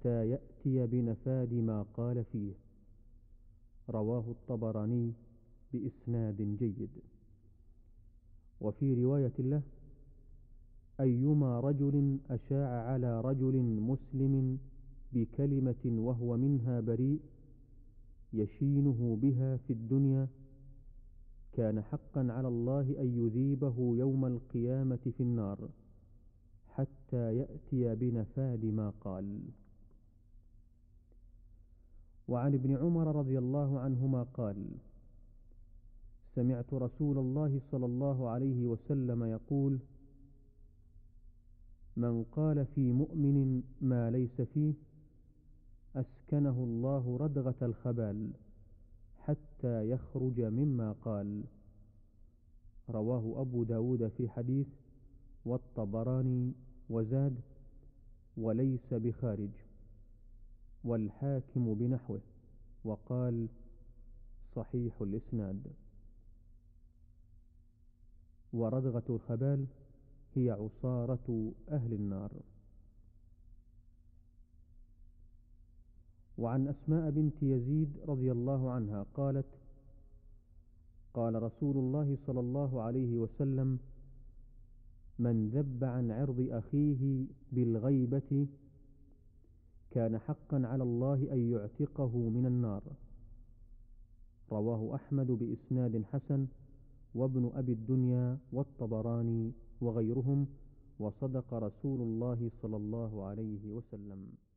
حتى يأتي بنفاد ما قال فيه. رواه الطبراني بإسناد جيد. وفي رواية له: أيما رجل أشاع على رجل مسلم بكلمة وهو منها بريء يشينه بها في الدنيا، كان حقا على الله أن يذيبه يوم القيامة في النار حتى يأتي بنفاد ما قال. وعن ابن عمر رضي الله عنهما قال: سمعت رسول الله صلى الله عليه وسلم يقول: من قال في مؤمن ما ليس فيه أسكنه الله ردغة الخبال حتى يخرج مما قال. رواه أبو داود في حديث، والطبراني، وزاد: وليس بخارج، والحاكم بنحوه، وقال: صحيح الإسناد. وردغة الخبال هي عصارة أهل النار. وعن أسماء بنت يزيد رضي الله عنها قالت: قال رسول الله صلى الله عليه وسلم: من ذب عن عرض أخيه بالغيبة كان حقا على الله أن يعتقه من النار. رواه أحمد بإسناد حسن، وابن أبي الدنيا، والطبراني، وغيرهم، وصدق رسول الله صلى الله عليه وسلم.